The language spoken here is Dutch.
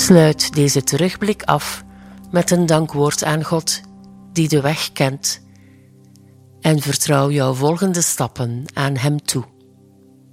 Sluit deze terugblik af met een dankwoord aan God die de weg kent en vertrouw jouw volgende stappen aan Hem toe.